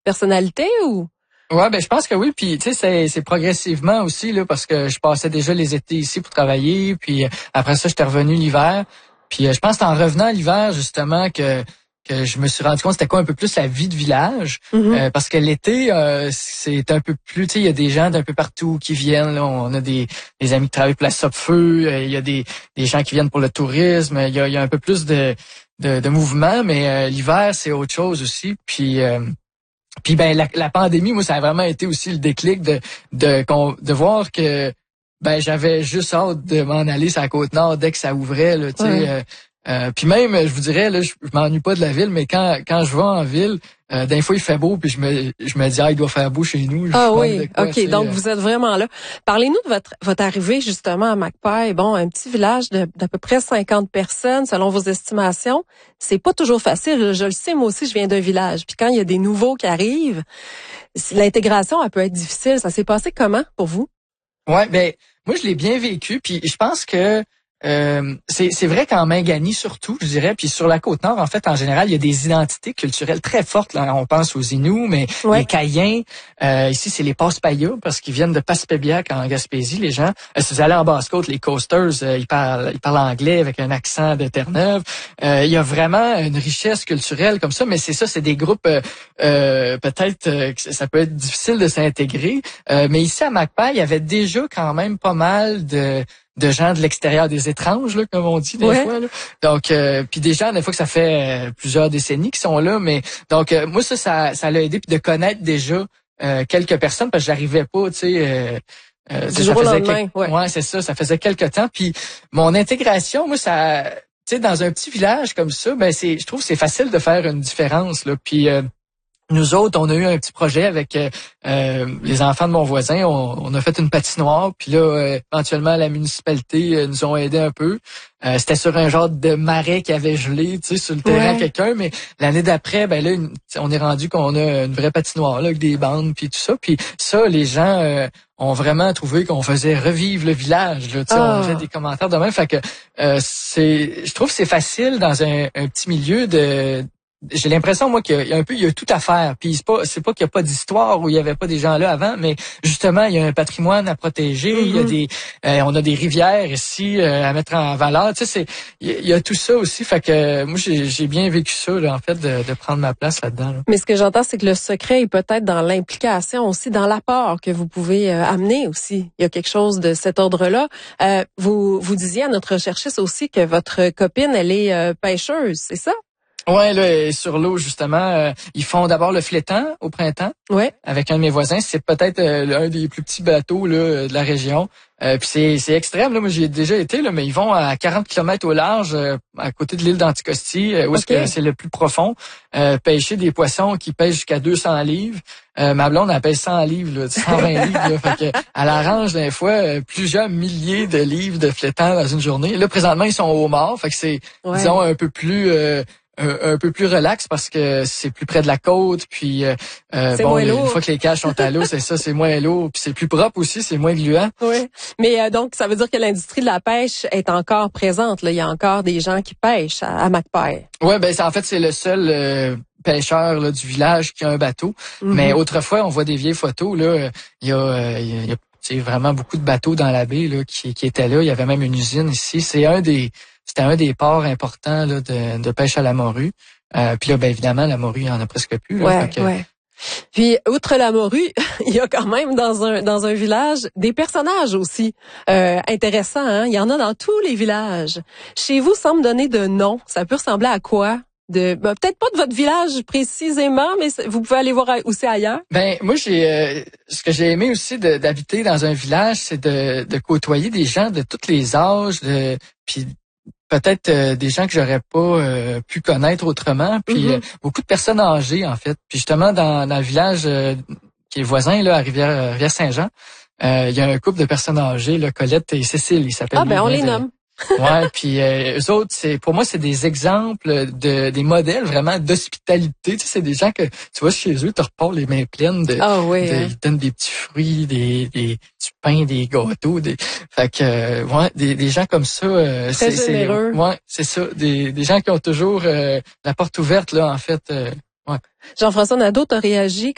personnalité ou? Ouais, ben je pense que oui. Puis tu sais, c'est progressivement aussi là, parce que je passais déjà les étés ici pour travailler. Puis après ça, j'étais revenu l'hiver. Puis je pense que c'est en revenant l'hiver justement que je me suis rendu compte c'était quoi un peu plus la vie de village. Mm-hmm. Parce que l'été, c'est un peu plus, tu sais, il y a des gens d'un peu partout qui viennent. Là, on a des amis qui travaillent pour la Sopfeu. Il y a des gens qui viennent pour le tourisme. Il y a un peu plus de mouvement, mais l'hiver c'est autre chose aussi. Puis ben la pandémie, moi, ça a vraiment été aussi le déclic de voir que ben j'avais juste hâte de m'en aller sur la Côte-Nord dès que ça ouvrait, là, tu sais. Ouais. Puis même, je vous dirais, là, je m'ennuie pas de la ville, mais quand je vais en ville, d'un fois il fait beau, puis je me dis il doit faire beau chez nous. Ah Je manque oui, de quoi, OK. Donc, vous êtes vraiment là. Parlez-nous de votre arrivée, justement, à Macpay. Bon, un petit village d'à peu près 50 personnes, selon vos estimations. C'est pas toujours facile. Je le sais, moi aussi, je viens d'un village. Puis quand il y a des nouveaux qui arrivent, l'intégration, elle peut être difficile. Ça s'est passé comment pour vous? Ouais, ben moi je l'ai bien vécu, puis je pense que c'est vrai qu'en Mingani surtout, je dirais, puis sur la Côte-Nord, en fait, en général, il y a des identités culturelles très fortes. Là. On pense aux Inuits, mais les Caïens, ici, c'est les Passe-Payas, parce qu'ils viennent de Passepébiac en Gaspésie, les gens. Si vous allez en Basse-Côte, les Coasters, ils parlent anglais avec un accent de Terre-Neuve. Il y a vraiment une richesse culturelle comme ça, mais c'est ça, c'est des groupes, peut-être que ça peut être difficile de s'intégrer. Mais ici, à Macpay, il y avait déjà quand même pas mal de gens de l'extérieur, des étranges, là, comme on dit des fois. Là. Donc, puis des gens, des fois que ça fait plusieurs décennies qui sont là, mais donc moi ça l'a aidé puis de connaître déjà quelques personnes parce que j'arrivais pas, tu sais. Du jour au lendemain, ouais, c'est ça. Ça faisait quelques temps. Puis mon intégration, moi, ça, tu sais, dans un petit village comme ça, ben je trouve que c'est facile de faire une différence là. Puis nous autres, on a eu un petit projet avec les enfants de mon voisin. On a fait une patinoire. Puis là, éventuellement, la municipalité nous ont aidé un peu. C'était sur un genre de marais qui avait gelé, tu sais, sur le terrain quelqu'un. Mais l'année d'après, ben là, on est rendu qu'on a une vraie patinoire là, avec des bandes puis tout ça. Puis ça, les gens ont vraiment trouvé qu'on faisait revivre le village. Là, tu sais, on a fait des commentaires de même. Fait que je trouve que c'est facile dans un petit milieu de. J'ai l'impression, moi, qu'il y a tout à faire. Puis c'est pas qu'il y a pas d'histoire où il y avait pas des gens là avant, mais justement, il y a un patrimoine à protéger. Il y a on a des rivières ici à mettre en valeur. Tu sais, il y a tout ça aussi. Fait que moi, j'ai bien vécu ça, là, en fait, de prendre ma place là-dedans. Là. Mais ce que j'entends, c'est que le secret est peut-être dans l'implication aussi, dans l'apport que vous pouvez amener aussi. Il y a quelque chose de cet ordre-là. Vous disiez à notre recherchiste aussi que votre copine, elle est pêcheuse, c'est ça? Ouais, là, sur l'eau, justement, ils font d'abord le flétan au printemps. Ouais. Avec un de mes voisins. C'est peut-être un des plus petits bateaux là, de la région. Puis c'est extrême. Là. Moi, j'y ai déjà été, là, mais ils vont à 40 km au large, à côté de l'île d'Anticosti, où est-ce que c'est le plus profond, pêcher des poissons qui pêchent jusqu'à 200 livres. Ma blonde, elle pêche 100 livres, là, 120 livres. Là, fait que, elle arrange des fois plusieurs milliers de livres de flétan dans une journée. Là, présentement, ils sont au mort. Fait que c'est, disons, un peu plus relax parce que c'est plus près de la côte, puis une fois que les cages sont à l'eau, c'est ça, c'est moins lourd, puis c'est plus propre aussi, c'est moins gluant. Oui, mais donc ça veut dire que l'industrie de la pêche est encore présente. Là, il y a encore des gens qui pêchent à Macpay. Ouais, ben c'est le seul pêcheur là, du village qui a un bateau. Mais autrefois, on voit des vieilles photos là, il y a vraiment beaucoup de bateaux dans la baie là qui étaient là. Il y avait même une usine ici. C'était un des ports importants là, de pêche à la morue. Puis là, ben évidemment, la morue, il y en a presque plus. Là, Ouais. Puis, outre la morue, il y a quand même dans un village des personnages aussi intéressants. Hein? Il y en a dans tous les villages. Chez vous, sans me donner de nom, ça peut ressembler à quoi? Peut-être pas de votre village précisément, mais vous pouvez aller voir aussi ailleurs. Ben moi ce que j'ai aimé aussi d'habiter dans un village, c'est de côtoyer des gens de tous les âges, puis peut-être des gens que j'aurais pas pu connaître autrement, puis beaucoup de personnes âgées en fait. Puis justement dans le village qui est voisin là à Rivière-Saint-Jean, il y a un couple de personnes âgées, là, Colette et Cécile, ils s'appellent. Ah ben on les nomme. Ouais, puis eux autres, pour moi c'est des exemples des modèles vraiment d'hospitalité. Tu sais, c'est des gens que tu vois chez eux, tu repars les mains pleines ils donnent des petits fruits, du pain, des gâteaux, fait que des gens comme ça. Très généreux. Ouais, c'est ça, des gens qui ont toujours la porte ouverte là en fait. Ouais. Jean-François Nadeau, t'as réagi